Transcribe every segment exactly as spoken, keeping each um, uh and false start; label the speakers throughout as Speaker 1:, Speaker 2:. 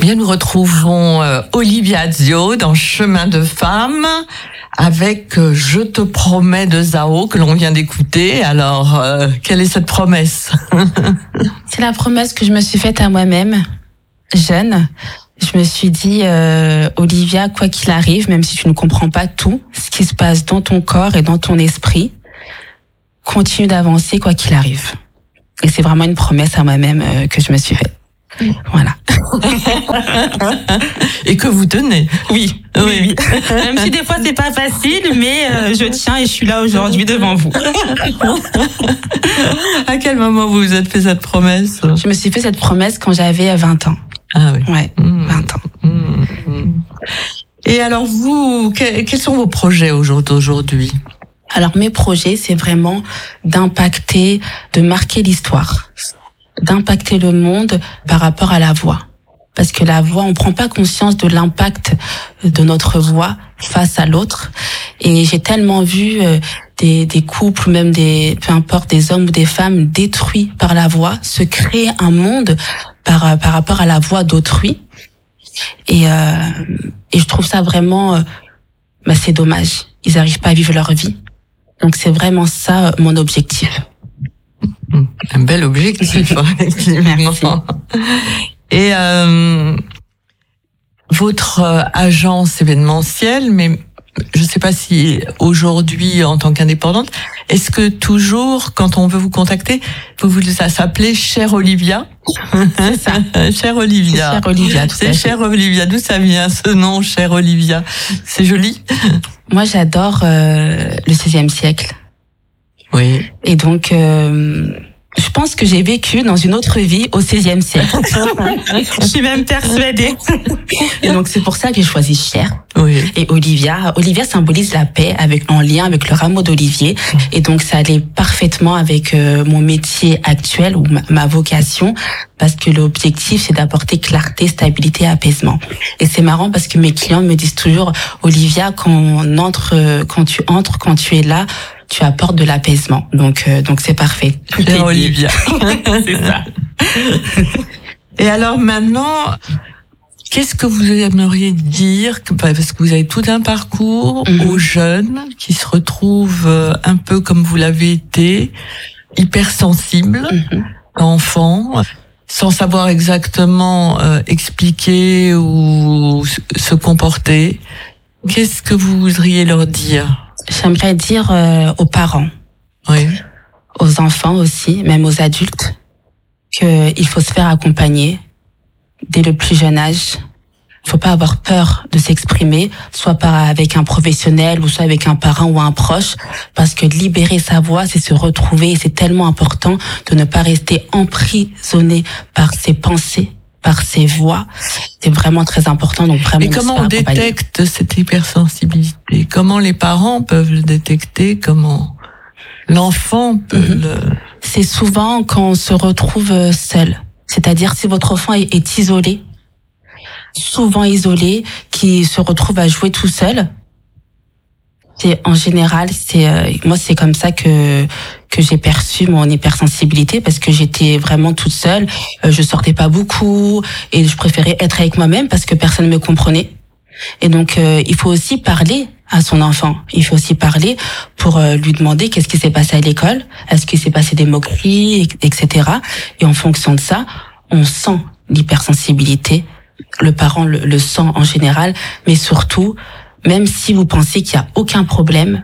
Speaker 1: Bien, nous retrouvons euh, Olivia Azio dans Chemin de femme avec euh, Je te promets de Zao que l'on vient d'écouter. Alors, euh, quelle est cette promesse?
Speaker 2: C'est la promesse que je me suis faite à moi-même, jeune. Je me suis dit, euh, Olivia, quoi qu'il arrive, même si tu ne comprends pas tout, ce qui se passe dans ton corps et dans ton esprit, continue d'avancer quoi qu'il arrive. Et c'est vraiment une promesse à moi-même euh, que je me suis faite. Voilà.
Speaker 1: Et que vous tenez.
Speaker 2: Oui, oui, oui. Même si des fois c'est pas facile, mais euh, je tiens et je suis là aujourd'hui devant vous.
Speaker 1: À quel moment vous vous êtes fait cette promesse?
Speaker 2: Je me suis fait cette promesse quand j'avais vingt ans.
Speaker 1: Ah oui.
Speaker 2: Ouais, mmh. vingt ans.
Speaker 1: Mmh. Et alors vous, que, quels sont vos projets aujourd'hui?
Speaker 2: Alors mes projets, c'est vraiment d'impacter, de marquer l'histoire, d'impacter le monde par rapport à la voix. Parce que la voix, on prend pas conscience de l'impact de notre voix face à l'autre. Et j'ai tellement vu des, des couples, même des, peu importe, des hommes ou des femmes détruits par la voix, se créer un monde par, par rapport à la voix d'autrui. Et, euh, et je trouve ça vraiment, bah, c'est dommage. Ils n'arrivent pas à vivre leur vie. Donc c'est vraiment ça mon objectif.
Speaker 1: Un bel objectif, effectivement. Et euh, votre agence événementielle, mais je ne sais pas si aujourd'hui, en tant qu'indépendante, est-ce que toujours, quand on veut vous contacter, vous voulez ça s'appeler Chère Olivia?
Speaker 2: C'est ça.
Speaker 1: Chère Olivia.
Speaker 2: Chère Olivia.
Speaker 1: C'est Chère Olivia. D'où ça vient ce nom, Chère Olivia? C'est joli.
Speaker 2: Moi, j'adore euh, le seizième siècle.
Speaker 1: Oui.
Speaker 2: Et donc, euh, je pense que j'ai vécu dans une autre vie au seizième siècle. Je suis même persuadée. Et donc, c'est pour ça que j'ai choisi Chère.
Speaker 1: Oui.
Speaker 2: Et Olivia, Olivia symbolise la paix avec, en lien avec le rameau d'olivier. Et donc, ça allait parfaitement avec euh, mon métier actuel ou ma, ma vocation, parce que l'objectif, c'est d'apporter clarté, stabilité et apaisement. Et c'est marrant parce que mes clients me disent toujours, Olivia, quand on entre, quand tu entres, quand tu es là, tu apportes de l'apaisement. Donc, euh, donc c'est parfait.
Speaker 1: Chère Olivia.
Speaker 2: C'est ça.
Speaker 1: Et alors maintenant, qu'est-ce que vous aimeriez dire, parce que vous avez tout un parcours mm-hmm. aux jeunes qui se retrouvent un peu comme vous l'avez été, hypersensibles, mm-hmm. enfants, sans savoir exactement euh, expliquer ou se comporter. Qu'est-ce que vous voudriez leur dire?
Speaker 2: J'aimerais dire euh, aux parents,
Speaker 1: oui.
Speaker 2: aux enfants aussi, même aux adultes, qu'il faut se faire accompagner dès le plus jeune âge. Il faut pas avoir peur de s'exprimer, soit par avec un professionnel ou soit avec un parent ou un proche, parce que libérer sa voix, c'est se retrouver et c'est tellement important de ne pas rester emprisonné par ses pensées, par ses voix. C'est vraiment très important. Donc vraiment.
Speaker 1: Et comment on détecte cette hypersensibilité? Comment les parents peuvent le détecter? Comment l'enfant peut mm-hmm. le...
Speaker 2: C'est souvent quand on se retrouve seul. C'est-à-dire si votre enfant est, est isolé, souvent isolé, qui se retrouve à jouer tout seul. C'est en général, c'est euh, moi c'est comme ça que que j'ai perçu mon hypersensibilité, parce que j'étais vraiment toute seule, euh, je sortais pas beaucoup et je préférais être avec moi-même parce que personne me comprenait. Et donc euh, il faut aussi parler à son enfant. Il faut aussi parler pour euh, lui demander qu'est-ce qui s'est passé à l'école, est-ce qu'il s'est passé des moqueries, et cetera. Et en fonction de ça, on sent l'hypersensibilité. Le parent le, le sent en général, mais surtout, même si vous pensez qu'il y a aucun problème,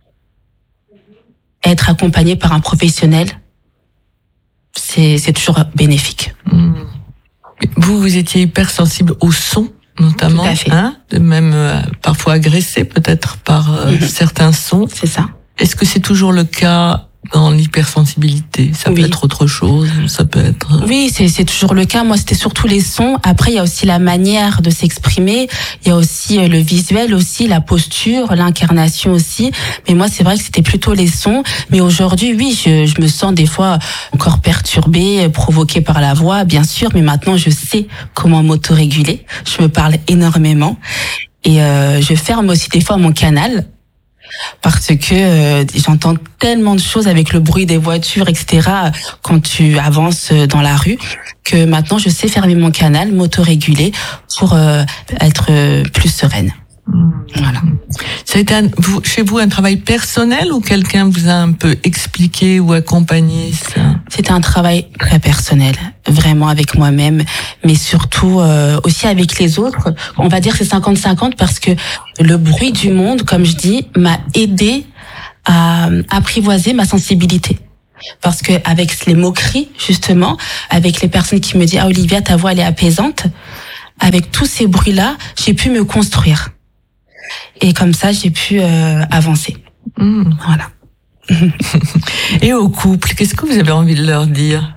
Speaker 2: être accompagné par un professionnel, c'est, c'est toujours bénéfique.
Speaker 1: Mmh. Vous, vous étiez hypersensible au son, notamment,
Speaker 2: tout à fait.
Speaker 1: Hein, de même euh, parfois agressé peut-être par euh, mmh. certains sons.
Speaker 2: C'est ça.
Speaker 1: Est-ce que c'est toujours le cas dans l'hypersensibilité? Ça peut oui. être autre chose, ça peut être...
Speaker 2: Oui, c'est, c'est toujours le cas. Moi, c'était surtout les sons. Après, il y a aussi la manière de s'exprimer. Il y a aussi le visuel aussi, la posture, l'incarnation aussi. Mais moi, c'est vrai que c'était plutôt les sons. Mais aujourd'hui, oui, je, je me sens des fois encore perturbée, provoquée par la voix, bien sûr. Mais maintenant, je sais comment m'autoréguler. Je me parle énormément. Et euh, je ferme aussi des fois mon canal. Parce que euh, j'entends tellement de choses avec le bruit des voitures, et cetera, quand tu avances dans la rue, que maintenant je sais fermer mon canal, m'autoréguler pour euh, être euh, plus sereine. Mmh. Voilà.
Speaker 1: Ça a été un, vous, chez vous un travail personnel ou quelqu'un vous a un peu expliqué ou accompagné ça?
Speaker 2: C'était un travail très personnel, vraiment avec moi-même, mais surtout euh, aussi avec les autres. On va dire que c'est cinquante cinquante parce que le bruit du monde, comme je dis, m'a aidé à apprivoiser ma sensibilité. Parce que avec les moqueries, justement, avec les personnes qui me disent « Ah Olivia, ta voix elle est apaisante », avec tous ces bruits-là, j'ai pu me construire. Et comme ça, j'ai pu euh, avancer.
Speaker 1: Mmh.
Speaker 2: Voilà.
Speaker 1: Et au couple, qu'est-ce que vous avez envie de leur dire?